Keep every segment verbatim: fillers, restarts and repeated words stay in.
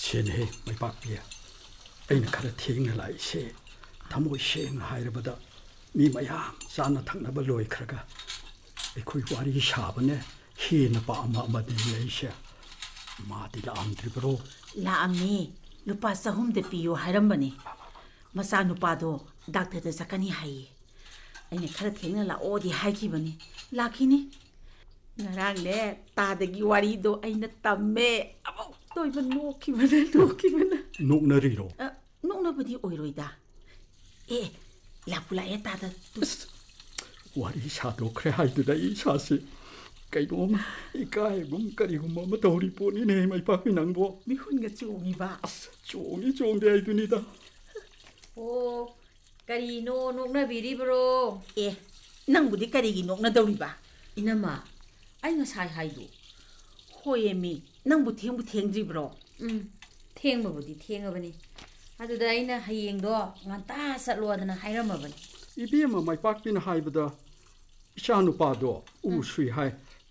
ꯁꯦꯅꯦ ꯃꯩꯄꯥꯛꯄꯤ ꯑꯩꯅ ꯈꯔ ꯊꯦꯡꯅ ꯂꯥꯛꯏꯁꯦ ꯊꯃꯣꯏ ꯁꯦꯡꯅ ꯍꯥꯏꯔꯕꯗ ꯃꯤ ꯃꯌꯥꯝ ꯆꯥꯅ ꯊꯛꯅꯕ ꯂꯣꯏꯈ꯭ꯔꯒ ꯑꯩꯈꯣꯏ ꯋꯥꯔꯤ ꯁꯥꯕꯅꯦ ꯍꯦꯟꯅ ꯄꯥꯝꯕ ꯑꯃꯗꯤ ꯑꯩꯁꯦ ꯃꯥꯗꯤ ꯂꯥꯛꯑꯝꯗ꯭ꯔꯤꯕ꯭ꯔꯣ ꯂꯥꯛꯑꯝꯃꯦ ꯂꯨꯄꯥ ꯆꯍꯨꯝꯗ ꯄꯤꯌꯣ ꯍꯥꯏꯔꯝꯕꯅꯦ ꯃꯆꯥꯅꯨꯄꯥꯗꯣ ꯗꯥꯛꯇꯔꯗ ꯆꯠꯀꯅꯤ ꯍꯥꯏꯌꯦ ꯑꯩꯅ ꯈꯔ ꯊꯦꯡꯅ ꯂꯥꯛꯑꯣꯗꯤ ꯍꯥꯏꯈꯤꯕꯅꯤ ꯂꯥꯛꯈꯤꯅꯤ ꯉꯔꯥꯡꯅꯦ ꯇꯥꯗꯒꯤ ꯋꯥꯔꯤꯗꯣ ꯑꯩꯅ ꯇꯝꯃꯦ ꯑꯃꯨꯛ ꯇꯣꯏꯕ ꯅꯣꯛꯈꯤꯕꯅ ꯅꯣꯛꯈꯤꯕꯅ ꯅꯣꯛꯅꯔꯤꯔꯣ ꯅꯣꯛꯅꯕꯗꯤ ꯑꯣꯏꯔꯣꯏꯗ ꯑꯦ ꯂꯥꯛꯄꯨ ꯂꯥꯛꯑꯦ ꯇꯥꯗ ꯋꯥꯔꯤ ꯁꯥꯗꯣꯛꯈ꯭ꯔꯦ ꯍꯥꯏꯗꯨꯗ ꯑꯩ ꯏꯁꯥꯁꯦ ꯀꯩꯅꯣꯝꯃ ꯏꯀꯥꯏꯒꯨꯝ ꯀꯔꯤꯒꯨꯝꯕ ꯑꯃ ꯇꯧꯔꯤ ꯄꯣꯠꯅꯤꯅꯦ ꯃꯩꯄꯥꯛꯄꯤ ꯅꯪꯕꯣ ꯃꯤꯍꯨꯟꯒ ꯆꯣꯡꯉꯤꯕ ꯑꯁ ꯆꯣꯡꯉꯤ ꯆꯣꯡꯗꯦ ꯍꯥꯏꯗꯨꯅꯤꯗ ꯑꯣ ꯀꯔꯤꯅꯣ ꯅꯣꯛꯅꯕꯤꯔꯤꯕ꯭ꯔꯣ ꯑꯦ ꯅꯪꯕꯨꯗꯤ ꯀꯔꯤꯒꯤ ꯅꯣꯛꯅꯗꯧꯔꯤꯕ 이놈아 ꯑꯩ ꯉꯁꯥꯏ ꯍꯥꯏꯗꯣ ꯍꯣꯏꯌꯦꯃꯤ ꯅꯪꯕꯨ ꯊꯦꯡꯕꯨ ꯊꯦꯡꯗ꯭ꯔꯤꯕ꯭ꯔꯣ ꯎꯝ ꯊꯦꯡꯕꯕꯨꯗꯤ ꯊꯦꯡꯉꯕꯅꯤ ꯑꯗꯨꯗ ꯑꯩꯅ ꯍꯌꯦꯡꯗꯣ ꯉꯟꯇꯥ ꯆꯠꯂꯣꯗꯅ ꯍꯥꯏꯔꯝꯃꯕꯅꯤ 이비에마 마이박비나 하이보다 이샤누빠도 우수이 하이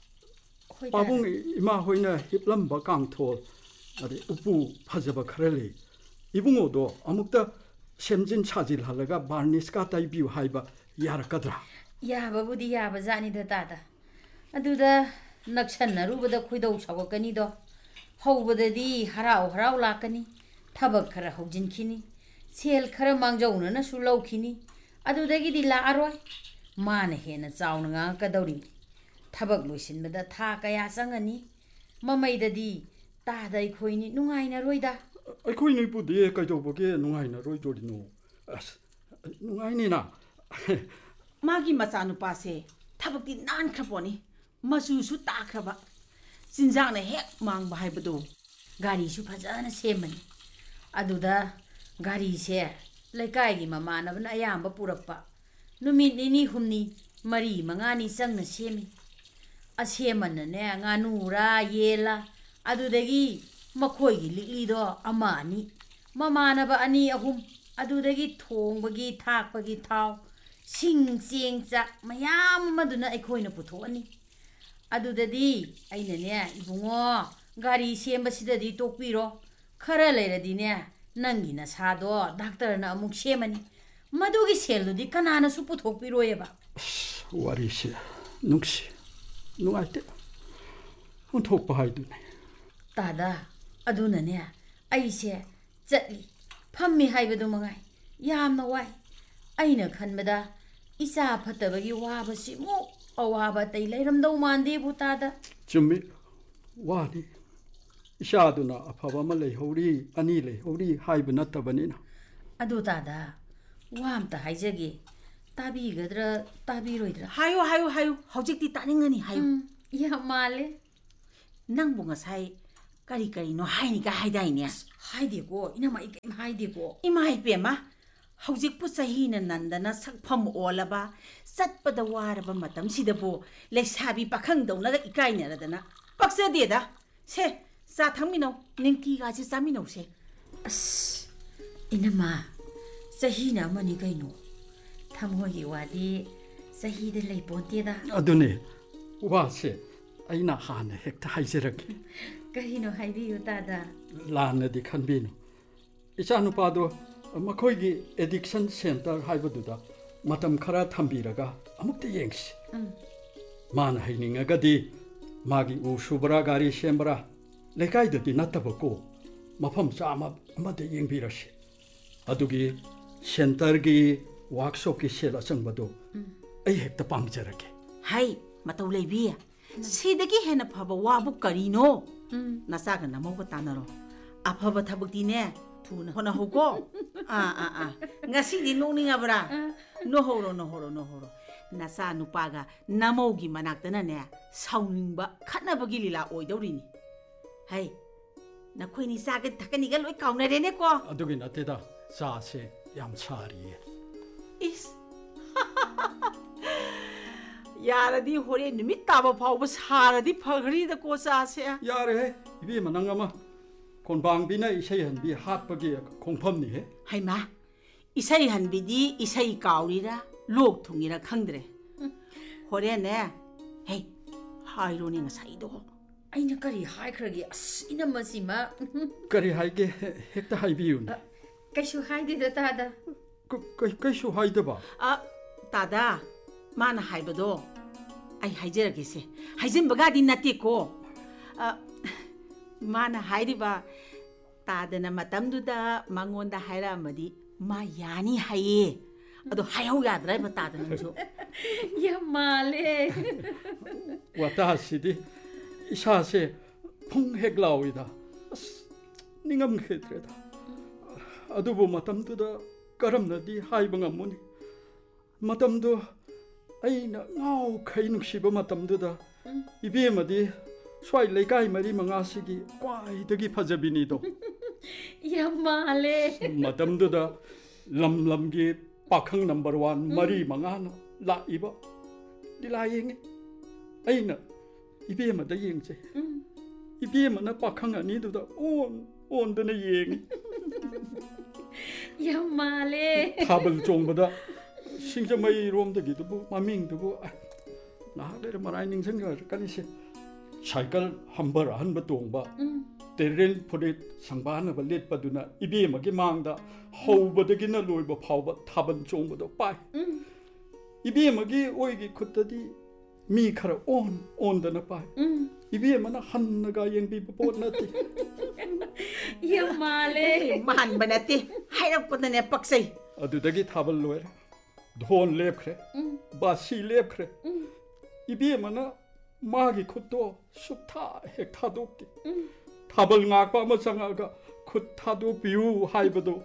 바봉 이마 호이나 힙람바 강톨 아리 우부 파자바 카렐리 이붕어도 아묵다 셈진 차질 하려가 바니스카 타이비우 하이바 야라까드라 야바부디 야바자니다 따다 아두다 naksannaruबदा खुइदौ सावकनिदो हौबददी हराउ हराउ लाकनी थबक खरा हौजिनखिनी सेल खरा मांगजौनना सुलौखिनी अदुदगिदि लाअरोय माने हेना चाउना गाकदौरी थबक लोइसिनबदा था कया चंगनी ममैददी तादै खोइनी नुगाइना रोइदा अखोइनै पुदि कइदौबगे नुगाइना रोइदोरिनो अस नुगाइनिना मागी मचानुपासे थबकदि नानख्रपोनी मचुसु ताख्रबा चिन्जांना हेक मांगबा हाइबदो गारीसु फजाना सेमनी अदुदा गारीसे लेकाइगी ममानबना अयाम्बा पुरक्पा नुमित निनी हुमनी मरी मंगानी चंगना सेमी असेमनने गानुरा येला अदुदगी मखोइगी लिक्लीदो अमा अनि ममानबा अनि अहुम अदुदगी थोंबगी थाकपगी थाव सिंग चेंग चाक मयाम मदुना अखोइना पुथोअनी अदुददी अइनने इबुंगो गारी सेमबसिददी तोकपिरो खरा लेरदिने नंगी नसादो डाक्टरना अमुक सेमनी मदुगी सेलदुदी कनानासु पुथोकपिरोयेबा वारिसे नुक्सी नुआइते उन्थोकपा हाइदुने तादा अदुनने अइसे चटली फम्मी हाइबदु मंगाई यामना वाई अइना खनबदा इचा फतबगी वाबसिमु अवाबा तै लैरमदौ मानदे बुतादा चुम्मी वानी इशादुना अफबा म लैहौरी अनि लैहौरी हाइब नत्तबनिना अदु तादा वामता हाइजगे ताबीगद्रा ताबीरोइद्रा हायो हायो हायो हौजिकति तानिंगनी हायो या माले नंबु ngасai करी करी नो हाइनिका हाइदाइने हाइदेको इनामा इकेम हाइदेको इमा हाइपेमा हौजिक पु सहीना नंदना सकफम ओलबा चटपदा वारबा मतम सिदबो लेसाबी पाखंग दौनगा इकाइनरदना पक्सदेदा से चा थंगमिनौ निंकी गासे चामिनौ से अस इनामा सहीना मनी कइनो थमोगी वादी सहीदे लैपोंतेदा अदुने वासे अइना हाने हेक्ता हाइजरके कहिनो हाइबियो तादा लानदि खनबिनो इचानुपादो मखोइगी एडिक्शन सेंटर हाइबदुदा मतम खरा थंबीरगा अमुक्ते येंगसी मान हाइनिंगगदी मागी उ सुबरा गारी सेंबरा लेकाइददि नत्तबको मफम चामा अमदे येंगबिरसी अदुगी सेंटरगी वर्कशॉप की सेल अचंबदो अई हेक्ता पामजरके हाय मतौ लेबी सिदगी हेना फबा वाबु करिनो नसागा नमौगा तानरो अफबा थबुक्तिने थुना होना होको आ आ आ ngasi नोनिंगबरा नो होरो नो होरो नो होरो नसा नुपागा नमौगी मनाक्तना ने साउनिंगबा खनबगी लीला ओइदौरिनी हाय नखोइनी सागे थकनिगा लोइ काउनरेने को अदुगी नतेदा चासे याम छारिए इस यारदी होरे निमित ताबा फावबा सारदी फगरीदा को चासे यारे इबी मनंगमा कोनबांगबिना इसै हनबि हाटपगी खोंफमनि हे हाइमा इसै हनबिदी इसै काउरीरा लोक थुंगिरा खंगद्रे होरेने हे हाइरोने ngसाइदो ꯑꯩꯅ ꯀꯔꯤ ꯍꯥꯏꯈ꯭ꯔꯒꯦ ꯑꯁ ꯏꯅꯝꯃꯁꯤꯃ ꯀꯔꯤ ꯍꯥꯏꯒꯦ ꯍꯦꯛꯇ ꯍꯥꯏꯕꯤꯌꯨꯅꯦ ꯀꯩꯁꯨ ꯍꯥꯏꯗꯦꯗ ꯇꯥꯗ ꯀꯩꯁꯨ ꯍꯥꯏꯗꯕ ꯑ ꯇꯥꯗ ꯃꯥꯅ ꯍꯥꯏꯕꯗꯣ ꯑꯩ ꯍꯥꯏꯖꯔꯒꯦꯁꯦ ꯍꯥꯏꯖꯤꯟꯕꯒꯗꯤ ꯅꯠꯇꯦꯀꯣ ꯃꯥꯅ ꯍꯥꯏꯔꯤꯕ ꯇꯥꯗꯅ ꯃꯇꯝꯗꯨꯗ ꯃꯉꯣꯟꯗ ꯍꯥꯏꯔꯛꯑꯃꯗꯤ ꯃꯥ ꯌꯥꯅꯤ ꯍꯥꯏꯌꯦ ꯑꯗꯣ ꯍꯥꯏꯍꯧ ꯌꯥꯗ꯭ꯔꯥꯕ ꯇꯥꯗꯅꯁꯨ ꯌꯥꯝ ꯃꯥꯜꯂꯦ ꯋꯥꯇꯥꯁꯤꯗꯤ ꯏꯁꯥꯁꯦ ꯐꯨꯡ ꯍꯦꯛ ꯂꯥꯎꯏꯗ ꯑꯁ ꯅꯤꯡꯉꯝꯈꯤꯗ꯭ꯔꯦꯗ ꯑꯗꯨꯕꯨ ꯃꯇꯝꯗꯨꯗ ꯀꯔꯝꯅꯗꯤ ꯍꯥꯏꯕ ꯉꯝꯃꯨꯅꯤ ꯃꯇꯝꯗꯨ ꯑꯩꯅ ꯉꯥꯎꯈꯩ ꯅꯨꯡꯁꯤꯕ ꯃꯇꯝꯗꯨꯗ 이비에ꯃꯗꯤ ꯁ꯭ꯋꯥꯏ ꯂꯩꯀꯥꯏ ꯃꯔꯤ ꯃꯉꯥꯁꯤꯒꯤ ꯈ꯭ꯋꯥꯏꯗꯒꯤ ꯐꯖꯕꯤꯅꯤꯗꯣ ꯌꯥꯝ ꯃꯥꯜꯂꯦ ꯃꯇꯝꯗꯨꯗ ꯂꯝ ꯂꯝꯒꯤ ꯄꯥꯈꯪ ꯅꯝꯕꯔ ꯋꯥꯟ ꯃꯔꯤ ꯃꯉꯥꯅ ꯂꯥꯛꯏꯕ ꯂꯤꯂꯥ ꯌꯦꯡꯉꯤ ꯑꯩꯅ 이비에ꯃꯗ ꯌꯦꯡꯖꯩ 이비에ꯃꯅ ꯄꯥꯈꯪ ꯑꯅꯤꯗꯨꯗ ꯑꯣꯟ ꯑꯣꯟꯗꯅ ꯌꯦꯡꯉꯤ ꯌꯥꯝ ꯃꯥꯜꯂꯦ ꯊꯥꯕꯜ ꯆꯣꯡꯕꯗ ꯁꯤꯡꯖꯃꯩꯔꯣꯝꯗꯒꯤꯗꯨꯕꯨ ꯃꯃꯤꯡꯗꯨꯕꯨ ꯅꯍꯥꯛ ꯂꯩꯔ ꯃꯔꯥꯏ ꯅꯤꯡꯁꯤꯡꯉꯛꯀꯅꯤꯁꯦ ꯁꯥꯏꯀꯜ ꯍꯝꯕꯔ ꯑꯍꯟꯕ ꯇꯣꯡꯕ ꯇꯦꯔꯦꯜ ꯐꯨꯔꯤꯠ ꯁꯪꯕꯥꯅꯕ ꯂꯤꯠꯄꯗꯨꯅ 이비에ꯃꯒꯤ ꯃꯥꯡꯗ ꯍꯧꯕꯗꯒꯤꯅ ꯂꯣꯏꯕ ꯐꯥꯎꯕ ꯊꯥꯕꯜ ꯆꯣꯡꯕꯗꯣ ꯄꯥꯏ 이비에ꯃꯒꯤ ꯑꯣꯏꯒꯤ ꯈꯨꯠꯇꯗꯤ ꯃꯤ ꯈꯔ ꯑꯣꯟ ꯑꯣꯟꯗꯅ ꯄꯥꯏ 이비에ꯃꯅ ꯍꯟꯅꯒ ꯌꯦꯡꯕꯤꯕ ꯄꯣꯠ ꯅꯠꯇꯦ ꯌꯥꯝ ꯃꯥꯜꯂꯦ ꯃꯥꯟꯕ ꯅꯠꯇꯦ ꯍꯥꯏꯔꯛꯄꯗꯅꯦ ꯄꯛꯆꯩ ꯑꯗꯨꯗꯒꯤ ꯊꯥꯕꯜ ꯂꯣꯏꯔꯦ ꯙꯣꯟ ꯂꯦꯞꯈ꯭ꯔꯦ ꯕꯥꯁꯤ ꯂꯦꯞꯈ꯭ꯔꯦ 이비에ꯃꯅ 마기 콧도 쑥 타 핵 타도없게 탑을 ꯉꯥꯛꯄ ꯆꯪꯉꯒ ꯈꯨꯠ ꯊꯥꯗꯣꯛꯄꯤꯌꯨ ꯍꯥꯏꯕꯗꯣ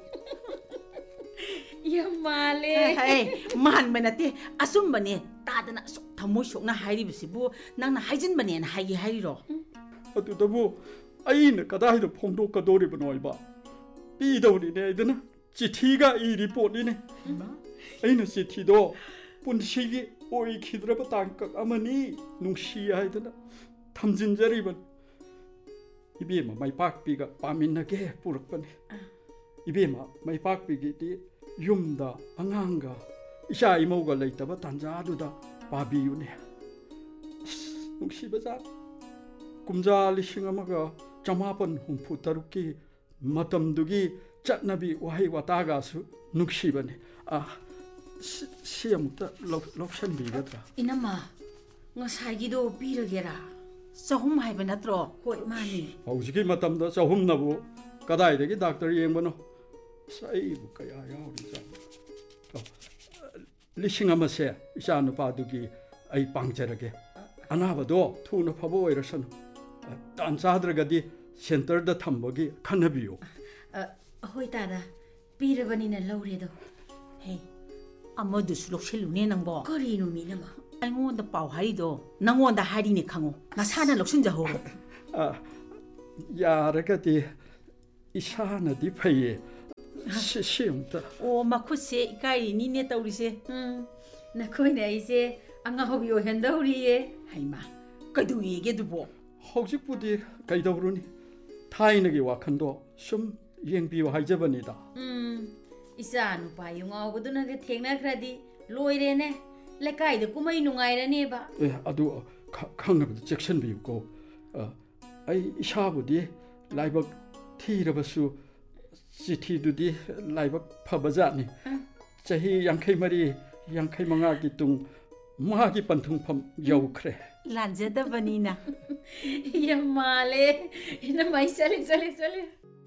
ꯌꯥꯝ ꯃꯥꯜꯂꯦ ꯍꯦ ꯃꯥꯟꯕ ꯅꯠꯇꯦ ꯑꯁꯨꯝꯕꯅꯦ ꯇꯥꯗꯅ ꯑꯁꯨꯛ ꯊꯃꯣꯏ ꯁꯣꯛꯅ ꯍꯥꯏꯔꯤꯕꯁꯤꯕꯨ ꯅꯪꯅ ꯍꯥꯏꯖꯤꯟꯕꯅꯦꯅ ꯍꯥꯏꯒꯦ ꯍꯥꯏꯔꯤꯔꯣ ꯑꯗꯨꯗꯕꯨ ꯑꯩꯅ ꯀꯗꯥꯏꯗ ꯐꯣꯡꯗꯣꯛꯀꯗꯧꯔꯤꯕꯅꯣ ꯏꯕ ꯄꯤꯗꯧꯔꯤꯅꯦ ꯑꯩꯗꯅ ꯆꯤꯊꯤꯒ ꯏꯔꯤ ꯄꯣꯠꯅꯤꯅꯦ ꯑꯩꯅ ꯆꯤꯊꯤꯗꯣ ꯄꯨꯟꯁꯤꯒꯤ ꯑꯣꯏꯈꯤꯗ꯭ꯔꯕ ꯇꯥꯡꯀꯛ ꯑꯃꯅꯤ ꯅꯨꯡꯁꯤ ꯍꯥꯏꯗꯅ ꯊꯝꯖꯤꯟꯖꯔꯤꯕꯅꯤ 이비에ꯃ ꯃꯩꯄꯥꯛꯄꯤꯒ ꯄꯥꯃꯤꯟꯅꯒꯦ ꯄꯨꯔꯛꯄꯅꯤ 이비에ꯃ ꯃꯩꯄꯥꯛꯄꯤꯒꯤꯗꯤ ꯌꯨꯝꯗ ꯑꯉꯥꯡꯒ ꯏꯆꯥ ꯏꯃꯧꯒ ꯂꯩꯇꯕ ꯇꯥꯟꯖꯥꯗꯨꯗ ꯄꯥꯕꯤꯌꯨꯅꯦ ꯅꯨꯡꯁꯤꯕꯖꯥꯠ ꯀꯨꯝꯖꯥ ꯂꯤꯁꯤꯡ ꯑꯃꯒ ꯆꯃꯥꯄꯟ ꯍꯨꯝꯐꯨ ꯇꯔꯨꯛꯀꯤ ꯃꯇꯝꯗꯨꯒꯤ ꯆꯠꯅꯕꯤ ꯋꯥꯍꯩ ꯋꯥꯇꯥꯒꯁꯨ ꯅꯨꯡꯁꯤꯕꯅꯤ ꯑ ꯁꯤ ꯑꯃꯨꯛꯇ ꯂꯧꯁꯟꯕꯤꯒꯗ꯭ꯔꯥ 이놈아 ꯉꯁꯥꯏꯒꯤꯗꯣ ꯄꯤꯔꯒꯦꯔꯥ ꯆꯍꯨꯝ ꯍꯥꯏꯕ ꯅꯠꯇ꯭ꯔꯣ ꯍꯣꯏ ꯃꯥꯅꯤ ꯍꯧꯖꯤꯛꯀꯤ ꯃꯇꯝꯗ ꯆꯍꯨꯝꯅꯕꯨ ꯀꯗꯥꯏꯗꯒꯤ ꯗꯥꯛꯇꯔ ꯌꯦꯡꯕꯅꯣ ꯑꯩꯕꯨ ꯀꯌꯥ ꯌꯥꯎꯔꯤꯖꯥꯠꯅꯣ ꯂꯤꯁꯤꯡ ꯑꯃꯁꯦ ꯏꯆꯥ ꯅꯨꯄꯥꯗꯨꯒꯤ ꯑꯩ ꯄꯥꯡꯖꯔꯒꯦ ꯑꯅꯥꯕꯗꯣ ꯊꯨꯅ ꯐꯕ ꯑꯣꯏꯔꯁꯅꯨ ꯇꯥꯟ ꯆꯥꯗ꯭ꯔꯒꯗꯤ ꯁꯦꯟꯇꯔꯗ ꯊꯝꯕꯒꯤ ꯈꯟꯅꯕꯤꯌꯨ ꯍꯣꯏ ꯇꯥꯗ ꯄꯤꯔꯕꯅꯤꯅ ꯂꯧꯔꯦꯗꯣ ꯍꯦ ꯑꯃꯗꯨꯁꯨ ꯂꯧꯁꯤꯜꯂꯨꯅꯦ ꯅꯪꯕꯣ ꯀꯔꯤꯅꯣ ꯃꯤꯅꯃ ꯑꯩꯉꯣꯟꯗ ꯄꯥꯎ ꯍꯥꯏꯔꯤꯗꯣ ꯅꯪꯉꯣꯟꯗ ꯍꯥꯏꯔꯤꯅꯦ ꯈꯪꯉꯣ ꯅꯁꯥꯅ ꯂꯧꯁꯤꯟꯖꯍꯧꯔꯣ ꯌꯥꯔꯒꯗꯤ ꯏꯁꯥꯅꯗꯤ ꯐꯩꯌꯦ ꯁꯤ ꯑꯝꯇ ꯑꯣ ꯃꯈꯨꯠꯁꯦ ꯏꯀꯥꯏꯔꯤꯅꯤꯅꯦ ꯇꯧꯔꯤꯁꯦ ꯎꯝ ꯅꯈꯣꯏꯅ ꯑꯩꯁꯦ ꯑꯉꯥꯎꯕꯤ ꯑꯣꯏꯍꯟꯗꯧꯔꯤꯌꯦ ꯍꯩꯃꯥ ꯀꯩꯗꯧꯋꯦꯒꯦ ꯑꯗꯨꯕꯣ ꯍꯧꯖꯤꯛꯄꯨꯗꯤ ꯀꯩꯗꯧꯔꯨꯅꯤ ꯊꯥꯏꯅꯒꯤ ꯋꯥꯈꯟꯗꯣ ꯁꯨꯝ ꯌꯦꯡꯕꯤꯌꯨ ꯍꯥꯏꯖꯕꯅꯤꯗ ꯎꯝ ꯏꯆꯥ ꯅꯨꯄꯥ ꯌꯨꯉꯥꯎꯕꯗꯨꯅꯒ ꯊꯦꯡꯅꯈ꯭ꯔꯗꯤ ꯂꯣꯏꯔꯦꯅꯦ ꯂꯩꯀꯥꯏꯗ ꯀꯨꯝꯍꯩ ꯅꯨꯡꯉꯥꯏꯔꯅꯦꯕ ꯑꯦ ꯑꯗꯨ ꯈꯪꯅꯕꯗ ꯆꯦꯛꯁꯤꯟꯕꯤꯌꯨꯀꯣ ꯑꯩ ꯏꯁꯥꯕꯨꯗꯤ ꯂꯥꯏꯕꯛ ꯊꯤꯔꯕꯁꯨ ꯆꯤꯊꯤꯗꯨꯗꯤ ꯂꯥꯏꯕꯛ ꯐꯕꯖꯥꯠꯅꯤ ꯆꯍꯤ ꯌꯥꯡꯈꯩ ꯃꯔꯤ ꯌꯥꯡꯈꯩ ꯃꯉꯥꯒꯤ ꯇꯨꯡ ꯃꯥꯒꯤ ꯄꯟꯊꯨꯡꯐꯝ ꯌꯧꯈ꯭ꯔꯦ ꯂꯥꯟꯖꯗꯕꯅꯤꯅ ꯌꯥꯝ ꯃꯥꯜꯂꯦ ꯏꯅꯝꯃ ꯆꯠꯂꯦ ꯆꯠꯂꯦ ꯆꯠꯂꯦ